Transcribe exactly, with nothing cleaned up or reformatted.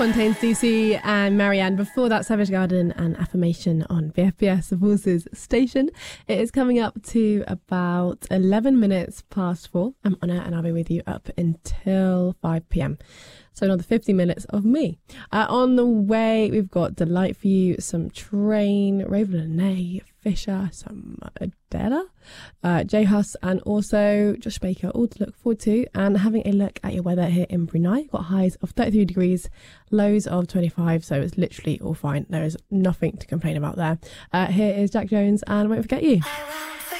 Fontaine, Stacey and Marianne. Before that, Savage Garden and Affirmation on V F B S, the Forces station. It is coming up to about eleven minutes past four. I'm on it and I'll be with you up until five p.m. So another fifty minutes of me. Uh, on the way, we've got Delight for You, some Train, Raven Lene, Fisher, some Adela, uh, J Hus, and also Josh Baker, all to look forward to. And having a look at your weather here in Brunei, got highs of thirty-three degrees, lows of twenty-five, so it's literally all fine. There is nothing to complain about there. Uh, here is Jack Jones and Won't Forget You.